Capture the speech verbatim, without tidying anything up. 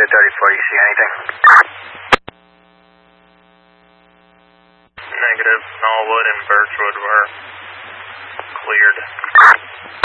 two thirty-four, you see anything? Negative. Smallwood and Birchwood were cleared.